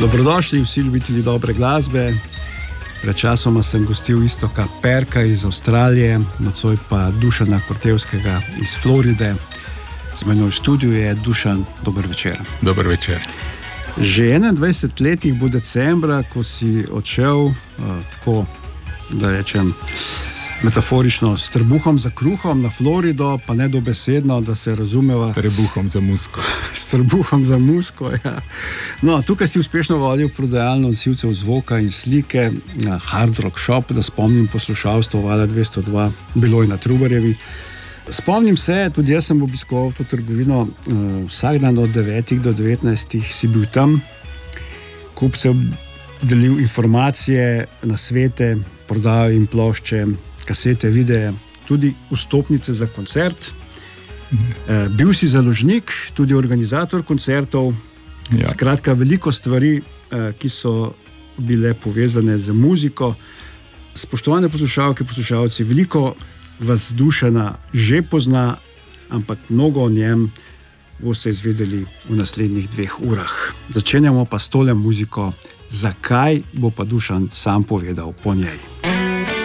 Dobrodošli vsi ljubitelji dobre glasbe. Pred časoma sem gostil Iztoka Perka iz Avstralije, nocoj pa Dušana Kortevskega iz Floride. Z menoj v studiu je Dušan, dober večer. Dober večer. Že 21 letih bo decembra, ko si odšel, tako da rečem metaforično, s trebuhom za kruhom na Florido, pa ne dobesedno, da se razumeva. Trebuhom za musko. S trebuhom za musko, ja. No, tukaj si uspešno vodil prodajalno nosilcev zvoka in slike na Hard Rock Shop, da spomnim poslušalstvo Vala 202, bilo je na Trubarjevi. Spomnim se, tudi jaz sem obiskoval to trgovino, vsak dan od 9 do 19 si bil tam, kupcev delil informacije, nasvete, prodajal jim plošče, kasete, videe, tudi vstopnice za koncert. Bil si založnik, tudi organizator koncertov. Ja. Skratka, veliko stvari, ki so bile povezane z muziko. Spoštovane poslušalke, poslušalci, veliko vas Dušana že pozna, ampak mnogo o njem boste izvedeli v naslednjih 2 urah. Začenjamo pa s tole muziko. Zakaj, bo pa Dušan sam povedal po njej.